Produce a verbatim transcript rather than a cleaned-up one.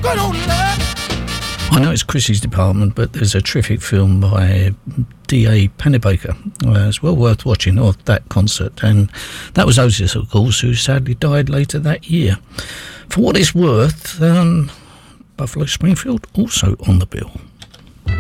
I know it's Chrissy's department, but there's a terrific film by D A Pennebaker. Uh, it's well worth watching of that concert. And that was Otis, of course, who sadly died later that year. For what it's worth, um, Buffalo Springfield also on the bill.